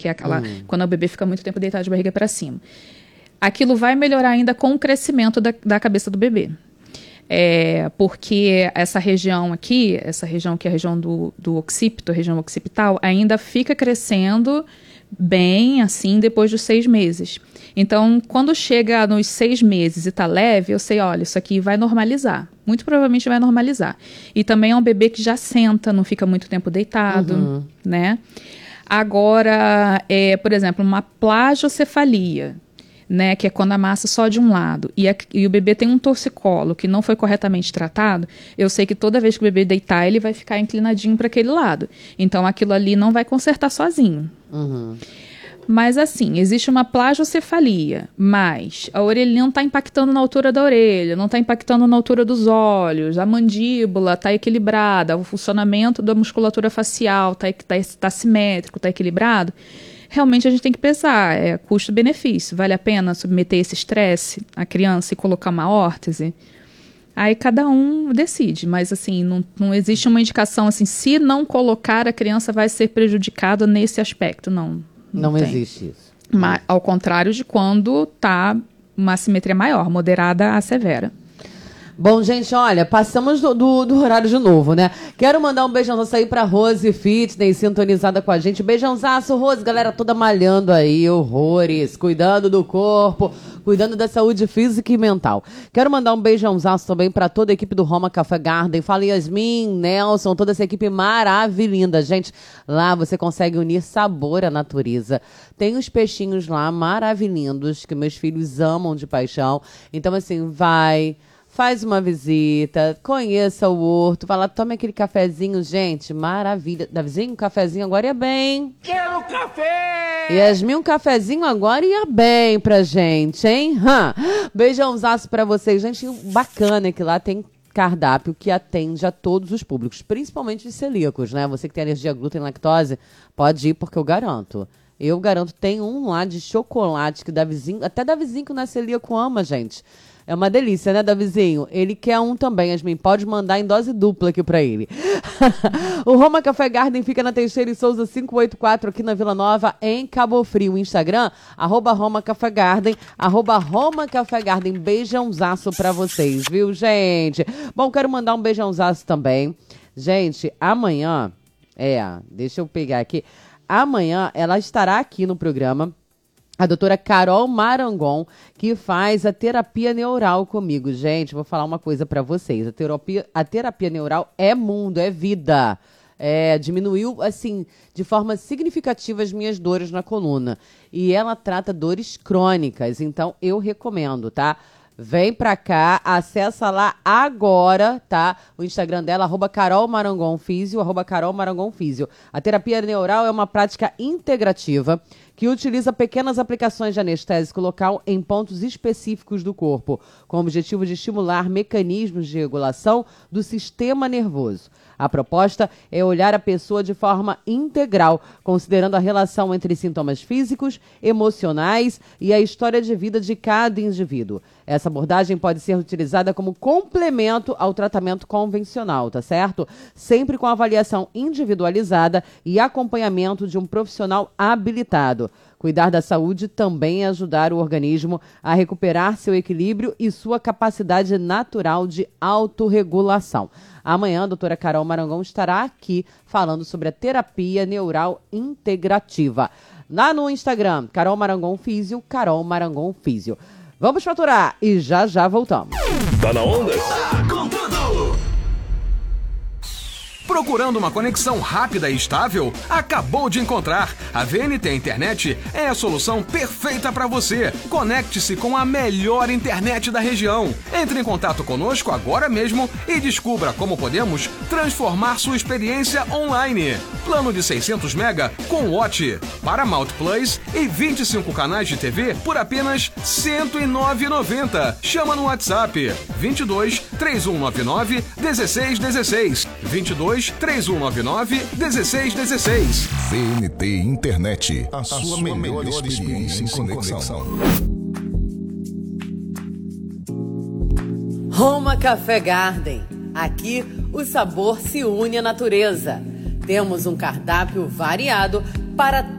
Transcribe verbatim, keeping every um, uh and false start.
que é aquela hum. quando o bebê fica muito tempo deitado de barriga para cima. Aquilo vai melhorar ainda com o crescimento da, da cabeça do bebê. É, porque essa região aqui, essa região que é a região do, do occipito, a região occipital, ainda fica crescendo bem, assim, depois dos seis meses. Então, quando chega nos seis meses e tá leve, eu sei, olha, isso aqui vai normalizar. Muito provavelmente vai normalizar. E também é um bebê que já senta, não fica muito tempo deitado, uhum. né? Agora, é, por exemplo, uma plagiocefalia, né, que é quando a massa só de um lado, e, a, e o bebê tem um torcicolo que não foi corretamente tratado, eu sei que toda vez que o bebê deitar, ele vai ficar inclinadinho para aquele lado. Então, aquilo ali não vai consertar sozinho. Uhum. Mas, assim, existe uma plagiocefalia, mas a orelha não está impactando na altura da orelha, não está impactando na altura dos olhos, a mandíbula está equilibrada, o funcionamento da musculatura facial está tá, tá simétrico, está equilibrado. Realmente a gente tem que pensar, é custo-benefício, vale a pena submeter esse estresse à criança e colocar uma órtese? Aí cada um decide, mas assim, não, não existe uma indicação assim, se não colocar a criança vai ser prejudicada nesse aspecto, não. Não, não existe isso. Mas, ao contrário de quando está uma assimetria maior, moderada a severa. Bom, gente, olha, passamos do, do, do horário de novo, né? Quero mandar um beijãozaço aí pra Rose Fitness, sintonizada com a gente. Beijãozaço, Rose, galera toda malhando aí, horrores, cuidando do corpo, cuidando da saúde física e mental. Quero mandar um beijãozaço também pra toda a equipe do Roma Café Garden. Fala Yasmin, Nelson, toda essa equipe maravilhosa. Gente, lá você consegue unir sabor à natureza. Tem os peixinhos lá maravilhindos, que meus filhos amam de paixão. Então, assim, vai... Faz uma visita, conheça o horto, vai lá, tome aquele cafezinho, gente, maravilha. Davizinho, um cafezinho agora ia bem. Quero café! Yasmin, um cafezinho agora ia bem pra gente, hein? Hum. Beijãozaço pra vocês, gente, bacana que lá tem cardápio que atende a todos os públicos, principalmente os celíacos, né? Você que tem alergia a glúten e lactose, pode ir porque eu garanto. Eu garanto, tem um lá de chocolate que Davizinho, até Davizinho que não é celíaco ama, gente. É uma delícia, né, Davizinho? Ele quer um também, Yasmin. Pode mandar em dose dupla aqui pra ele. O Roma Café Garden fica na Teixeira e Souza quinhentos e oitenta e quatro, aqui na Vila Nova, em Cabo Frio. O Instagram, arroba Roma Café Garden, arroba Roma Café Garden. Beijãozaço pra vocês, viu, gente? Bom, quero mandar um beijãozaço também. Gente, amanhã, é, deixa eu pegar aqui. Amanhã ela estará aqui no programa, a doutora Carol Marangon, que faz a terapia neural comigo. Gente, vou falar uma coisa pra vocês. A terapia, a terapia neural é mundo, é vida. É, diminuiu, assim, de forma significativa as minhas dores na coluna. E ela trata dores crônicas, então eu recomendo, tá? Vem pra cá, acessa lá agora, tá? O Instagram dela, arroba Carol Marangon Físio, arroba Carol Marangon Físio. A terapia neural é uma prática integrativa que utiliza pequenas aplicações de anestésico local em pontos específicos do corpo, com o objetivo de estimular mecanismos de regulação do sistema nervoso. A proposta é olhar a pessoa de forma integral, considerando a relação entre sintomas físicos, emocionais e a história de vida de cada indivíduo. Essa abordagem pode ser utilizada como complemento ao tratamento convencional, tá certo? Sempre com avaliação individualizada e acompanhamento de um profissional habilitado. Cuidar da saúde também é ajudar o organismo a recuperar seu equilíbrio e sua capacidade natural de autorregulação. Amanhã, a doutora Carol Marangon estará aqui falando sobre a terapia neural integrativa. Lá no Instagram, Carol Marangon Físio, Carol Marangon Físio. Vamos faturar e já já voltamos. Tá na onda? Tá com tudo! Procurando uma conexão rápida e estável? Acabou de encontrar! A V N T Internet é a solução perfeita para você. Conecte-se com a melhor internet da região. Entre em contato conosco agora mesmo e descubra como podemos transformar sua experiência online. Plano de seiscentos mega com Watch, Paramount Plus e vinte e cinco canais de T V por apenas cento e nove reais e noventa centavos. Chama no WhatsApp vinte e dois, três um nove nove, dezesseis dezesseis. vinte e dois, três um nove nove, dezesseis dezesseis. V N T Internet, a, a sua, sua melhor, melhor experiência em conexão. conexão. Roma Café Garden. Aqui o sabor se une à natureza. Temos um cardápio variado para